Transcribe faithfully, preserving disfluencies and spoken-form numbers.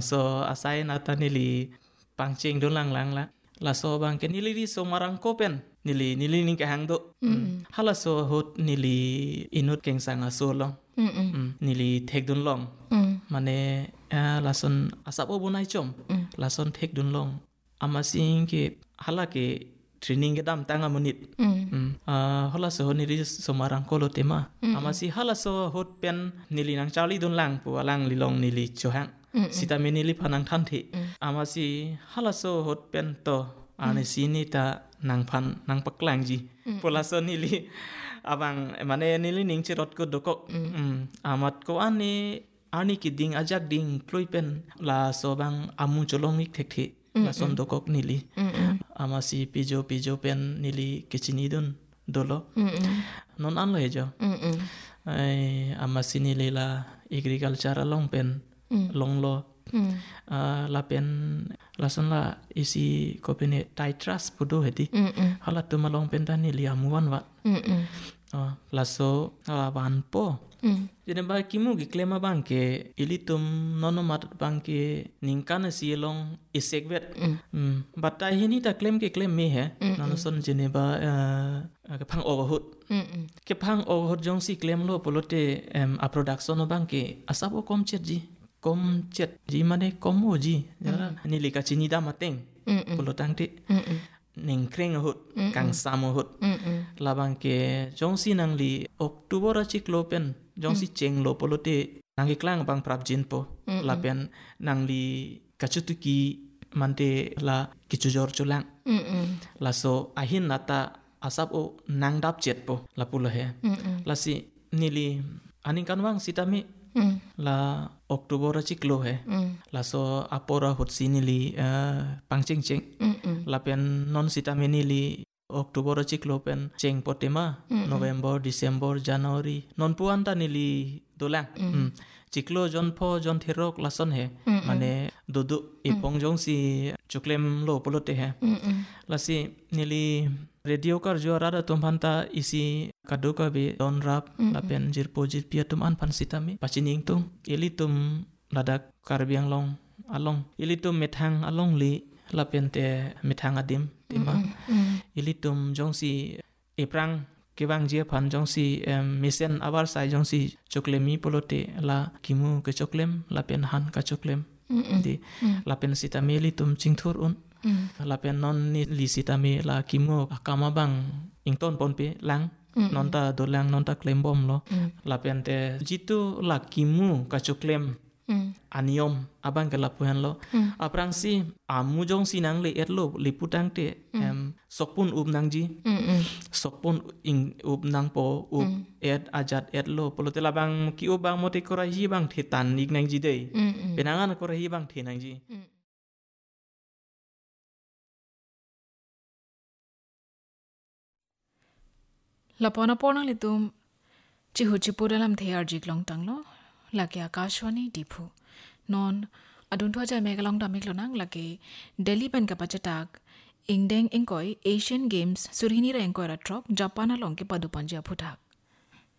so asai nata nili pangching don lang lang la la so bang ke nili ri so marang kopen nili nili ning ka hang do hala so hot nili inut keng sanga so long nili thek dun long mane la son asap o bunai chom la son thek dun long amasing ke hala ke training ke dam tanga munit hala so nili so marang kolo tema amasi hala so hot pen nili nang charli dun lang pu alang lilong nili chohang sita me nili phanang than thi amasi hala so hot pen to ane sini ta nang phan nang paklang ji pola so nili abang mane nili ning chirot ko dokok amat ko ani ani ki ding ajak ding kloi pen la so bang amu cholong ik thek thi la son dokok nili amasi pijo pijo pen nili kichini dun dolo non an lo hejo ai amasi nili la agriculture long pen long lo la pen la son la isi ko pen tai trust pudo hedi hala tuma long pen ta nili amuan wa la so ban po jadi ba kimu gi klema banke ilitum nono mat banke ningkana silong isekvet batai hini ta claim ke claim me he nono son jene ba ke phang overhood ke phang overhood jong si claim lo polote a production banke asabo kom chet ji kom chet ji mane kom o ji jara ni lika chini da mateng polotang ti ning kreng hut kang samo hut labang ke jong si nang li october chi klopen jong si cheng lo polote nang klang bang prap jin po lapen nang li kachutuki mante la kichujor chulang la so ahin nata asap o nang dap chet po la pula he la si nili aning kanwang sitami la october chi klo he la so apora hut sinili pangching cheng la pen non sitami nili october chi klo pen cheng potema november december january non puanta nili dolang chiklo jon pho jon thirok lason he mane dudu ipong jong si chuklem lo polote he la si nili radio kar jo rada tum phanta isi kadu ka be don rap la pen jir pojit pia tum an phan sitami pachining tum eli tum ladak karbiang long along eli tum methang along li la pen te methang adim tima eli tum jong si eprang kebang je phan jong si misen abar sai jong si choklemi polote la kimu ke choklem la pen han ka choklem di la pen sitami eli tum chingthur un la pen non ni li sitami la kimu akama bang ington ponpe lang non ta dolang non ta klem bom lo la pen te jitu la kimu ka choklem aniom abang ke lapuhan lo aprang si amu jong si nang le et lo liputang te em sokpun up nang ji sokpun ing up nang po up et ajat et lo polote la bang ki up bang mote kora hi bang the tan nik nang ji dei penangan kora hi bang the nang ji lapona pona litum chihu chipudalam theyar jiklong tanglo lake akashwani diphu non adun thwa ja megalong damik lonang lake delhi pen kapachatak ingdeng ingkoi asian games surhini ra engkoi ra trop japan along ke padu panja phuthak